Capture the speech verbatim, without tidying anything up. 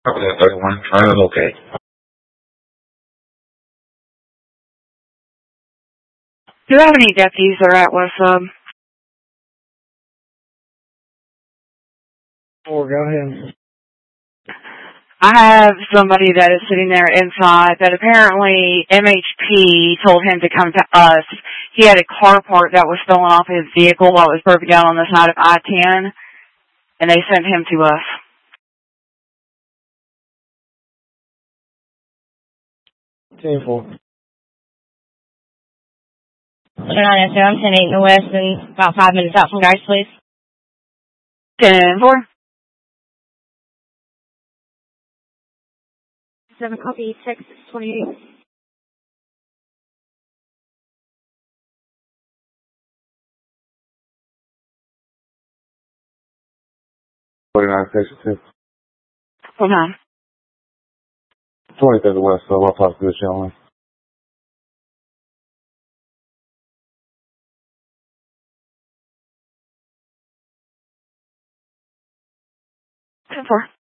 Okay, thirty-one, try to locate. Do you have any deputies that are at West Sub? Four, go ahead. I have somebody that is sitting there inside that apparently M H P told him to come to us. He had a car part that was stolen off his vehicle while it was broken down on the side of I ten, and they sent him to us. ten four. nine S O, I'm ten eight in the west and about five minutes out from guys, please. ten four. seven copy, six twenty-eight. forty-nine, station two. Hold on. twenty-third West, so I'll talk to this gentleman. ten four.